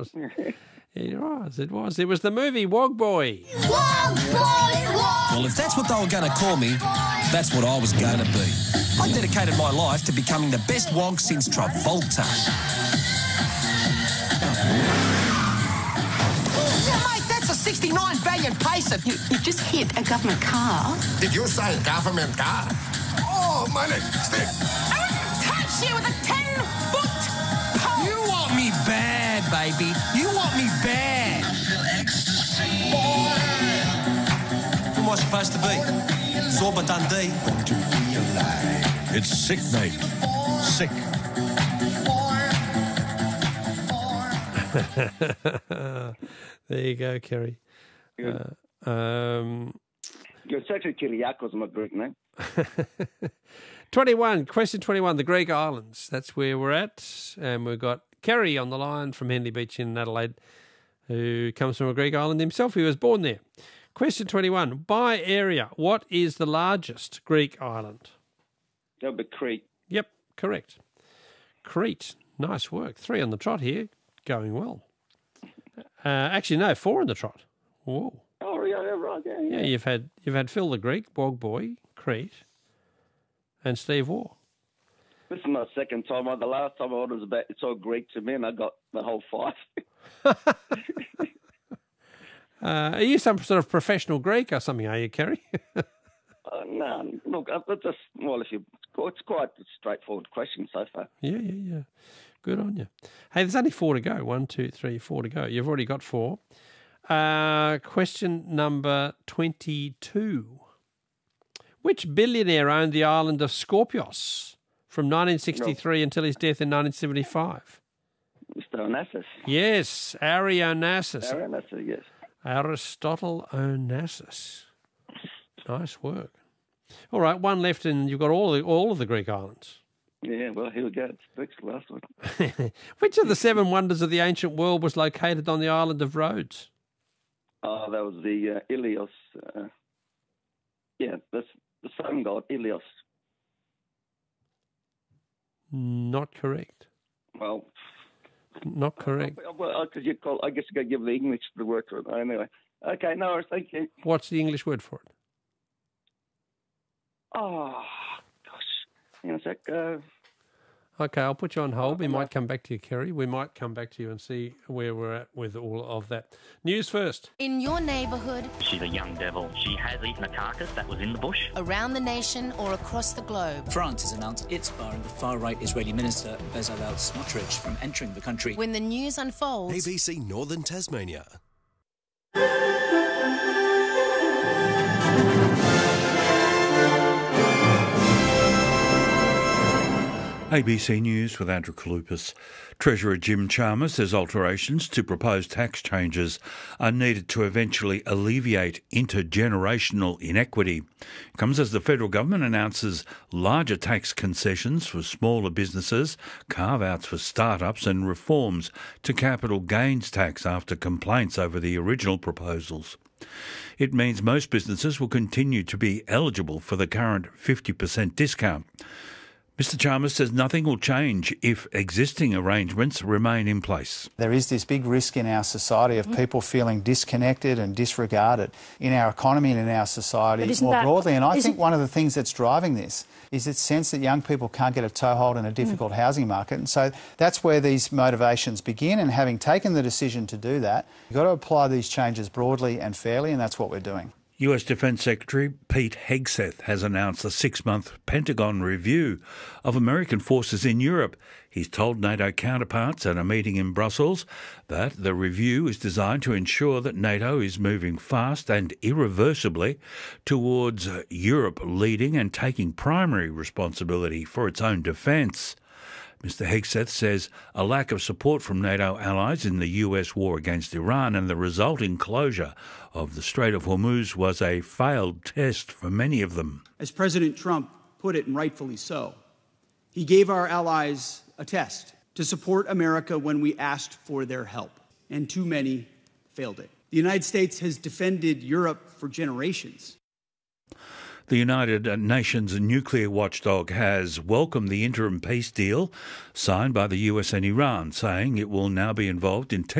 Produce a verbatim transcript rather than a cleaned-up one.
was. It was, it was. It was the movie Wog Boy. Wog Boy, Wog! Well, if that's what they were going to call me, that's what I was going to be. I dedicated my life to becoming the best wog since Travolta. Yeah, mate, that's a sixty-nine Valiant Pacer. You, you just hit a government car. Did you say government car? Oh, money, stick. I wouldn't touch you with a ten-foot pole. You want me bad, baby. You want me bad. Who am I supposed to be? Zorba Dundee. It's sick, mate. Sick. There you go, Kerry. Uh, um, You're such a Kyriakos, my Greek name. twenty-one, question twenty-one, the Greek islands. That's where we're at. And we've got Kerry on the line from Henley Beach in Adelaide, who comes from a Greek island himself. He was born there. Question twenty-one, by area, what is the largest Greek island? That'll be Crete. Yep, correct. Crete. Nice work. Three on the trot here. Going well. Uh, actually, no, four on the trot. Whoa. Oh, yeah, yeah, right. Yeah, yeah. Yeah, you've had you've had Phil the Greek, Wog Boy, Crete, and Steve Waugh. This is my second time. The last time I was about, it's all Greek to me, and I got the whole five. uh, are you some sort of professional Greek or something, are you, Kerry? uh, no, look, it's just, well, if you, it's quite a straightforward question so far. Yeah, yeah, yeah. Good on you. Hey, there's only four to go. One, two, three, four to go. You've already got four. Uh, question number twenty-two. Which billionaire owned the island of Skorpios from nineteen sixty-three no. until his death in nineteen seventy-five? Mister Onassis. Yes, Arionassus. Arionassus, yes. Aristotle Onassis. Nice work. All right, one left, and you've got all the, all of the Greek islands. Yeah, well, here we go. It's next to the last one. Which of the seven wonders of the ancient world was located on the island of Rhodes? Oh, that was the uh, Ilios. Uh, yeah, that's the sun god, Ilios. Not correct. Well, not correct. Well, because you call, I guess you got to give the English the word for it. Anyway, okay, no worries. Thank you. What's the English word for it? Oh, gosh. Hang on a sec. Uh, okay, I'll put you on hold. We might come back to you, Kerry. We might come back to you and see where we're at with all of that. News first. In your neighbourhood. She's a young devil. She has eaten a carcass that was in the bush. Around the nation or across the globe. France has announced it's barring the far-right Israeli minister Bezalel Smotrich from entering the country. When the news unfolds. A B C Northern Tasmania. A B C News with Andrew Kalupas. Treasurer Jim Chalmers says alterations to proposed tax changes are needed to eventually alleviate intergenerational inequity. It comes as the federal government announces larger tax concessions for smaller businesses, carve-outs for startups and reforms to capital gains tax after complaints over the original proposals. It means most businesses will continue to be eligible for the current fifty percent discount. Mister Chalmers says nothing will change if existing arrangements remain in place. There is this big risk in our society of people feeling disconnected and disregarded in our economy and in our society more that, broadly. And I think one of the things that's driving this is its sense that young people can't get a toehold in a difficult mm. housing market. And so that's where these motivations begin. And having taken the decision to do that, you've got to apply these changes broadly and fairly, and that's what we're doing. U S Defence Secretary Pete Hegseth has announced a six-month Pentagon review of American forces in Europe. He's told NATO counterparts at a meeting in Brussels that the review is designed to ensure that NATO is moving fast and irreversibly towards Europe leading and taking primary responsibility for its own defence. Mister Hegseth says a lack of support from NATO allies in the U S war against Iran and the resulting closure of the Strait of Hormuz was a failed test for many of them. As President Trump put it, and rightfully so, he gave our allies a test to support America when we asked for their help, and too many failed it. The United States has defended Europe for generations. The United Nations nuclear watchdog has welcomed the interim peace deal signed by the U S and Iran, saying it will now be involved in